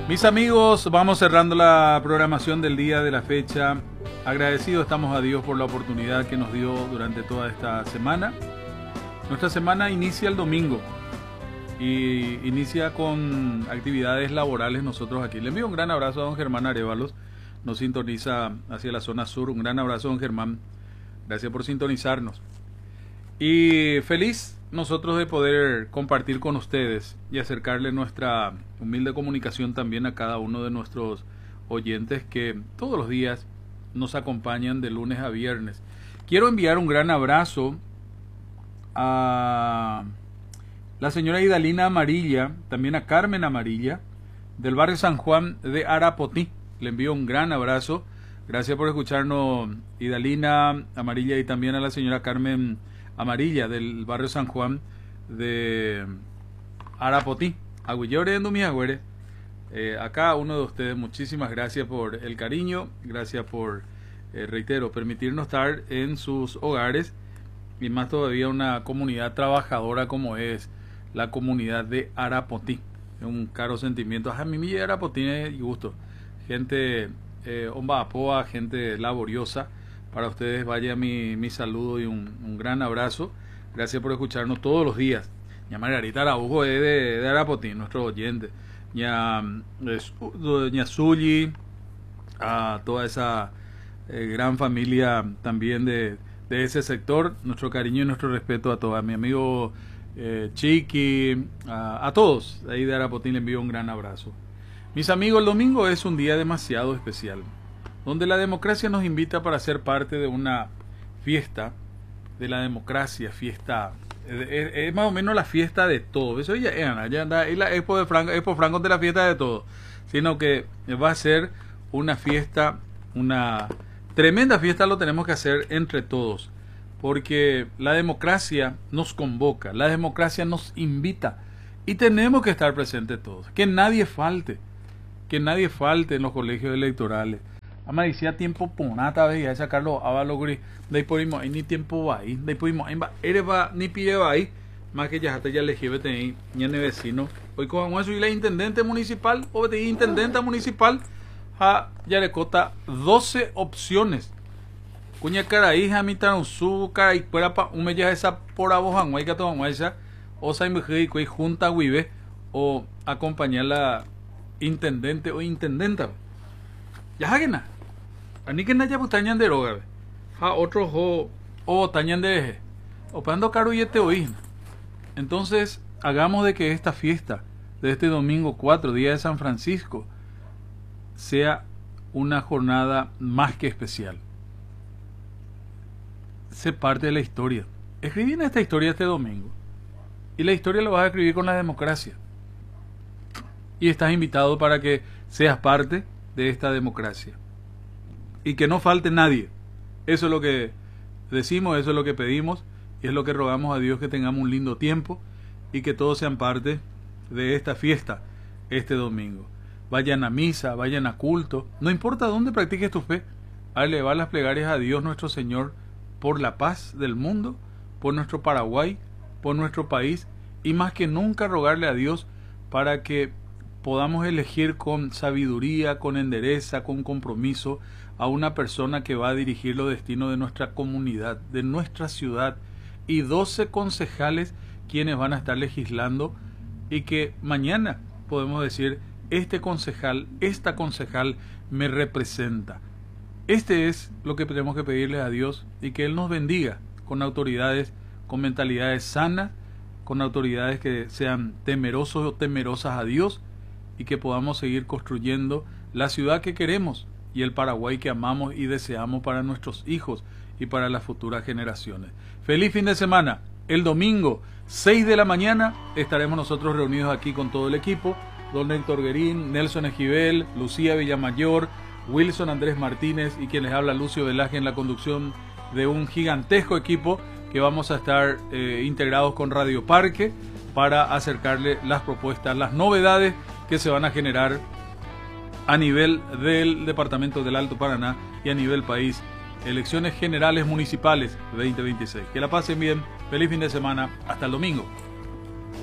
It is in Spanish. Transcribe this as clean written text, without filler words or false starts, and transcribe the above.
Mis amigos, vamos cerrando la programación del día de la fecha. Agradecidos estamos a Dios por la oportunidad que nos dio durante toda esta semana. Nuestra semana inicia el domingo y inicia con actividades laborales nosotros aquí. Le envío un gran abrazo a don Germán Arévalos, nos sintoniza hacia la zona sur. Un gran abrazo, don Germán, gracias por sintonizarnos. Y feliz nosotros de poder compartir con ustedes y acercarle nuestra humilde comunicación también a cada uno de nuestros oyentes que todos los días nos acompañan de lunes a viernes. Quiero enviar un gran abrazo a la señora Idalina Amarilla, también a Carmen Amarilla, del barrio San Juan de Arapotí. Le envío un gran abrazo. Gracias por escucharnos, Idalina Amarilla, y también a la señora Carmen Amarilla del barrio San Juan de Arapotí. Agüillore en Agüere. A cada uno de ustedes, muchísimas gracias por el cariño, gracias por, reitero, permitirnos estar en sus hogares, y más todavía una comunidad trabajadora como es la comunidad de Arapotí. Es un caro sentimiento. A mí me Arapotí y gusto. Gente Ombapoa, gente laboriosa. Para ustedes vaya mi saludo y un gran abrazo. Gracias por escucharnos todos los días. Ña Margarita Araujo es de Arapotí, nuestro oyente. Ña Zully, a toda esa gran familia también de ese sector. Nuestro cariño y nuestro respeto a todos. A mi amigo Chiqui, a todos ahí de Arapotí le envío un gran abrazo. Mis amigos, el domingo es un día demasiado especial, donde la democracia nos invita para ser parte de una fiesta de la democracia, fiesta, es más o menos la fiesta de todo. Eso ya anda, es la Expo Franco de la fiesta de todo, sino que va a ser una fiesta, una tremenda fiesta, lo tenemos que hacer entre todos, porque la democracia nos convoca, la democracia nos invita, y tenemos que estar presentes todos, que nadie falte en los colegios electorales. Ama decía tiempo ponata veía esa Carlos Avalogri de podemos ni tiempo va ahí de podemos va ni pide va ahí más que ya le lleve tener ni vecino hoy con eso y la intendente municipal o de intendenta municipal a ya le cota 12 opciones cuña cara hija mi tan su cara y fuera pa un media esa por abojan güey que todo esa o sai mujer y junta vive o acompañar la intendente o intendenta ya hagen ani que naya putañan de roga a otro o tañan de eje o pando caro y hoy. Entonces hagamos de que esta fiesta de este domingo 4, día de San Francisco, sea una jornada más que especial. Sé parte de la historia. Escribí en esta historia este domingo, y la historia la vas a escribir con la democracia, y estás invitado para que seas parte de esta democracia y que no falte nadie. Eso es lo que decimos, eso es lo que pedimos, y es lo que rogamos a Dios, que tengamos un lindo tiempo y que todos sean parte de esta fiesta este domingo. Vayan a misa, vayan a culto, no importa dónde practiques tu fe, a elevar las plegarias a Dios nuestro Señor por la paz del mundo, por nuestro Paraguay, por nuestro país, y más que nunca rogarle a Dios para que podamos elegir con sabiduría, con endereza, con compromiso a una persona que va a dirigir los destinos de nuestra comunidad, de nuestra ciudad, y 12 concejales quienes van a estar legislando, y que mañana podemos decir, este concejal, esta concejal me representa. Este es lo que tenemos que pedirle a Dios, y que Él nos bendiga con autoridades, con mentalidades sanas, con autoridades que sean temerosos o temerosas a Dios, y que podamos seguir construyendo la ciudad que queremos y el Paraguay que amamos y deseamos para nuestros hijos y para las futuras generaciones. Feliz fin de semana. El domingo, 6 de la mañana, estaremos nosotros reunidos aquí con todo el equipo. Don Héctor Guerín, Nelson Esquivel, Lucía Villamayor, Wilson Andrés Martínez y quien les habla, Lucio Velaje, en la conducción de un gigantesco equipo que vamos a estar integrados con Radio Parque para acercarle las propuestas, las novedades que se van a generar a nivel del departamento del Alto Paraná y a nivel país. Elecciones generales municipales 2026. Que la pasen bien. Feliz fin de semana. Hasta el domingo.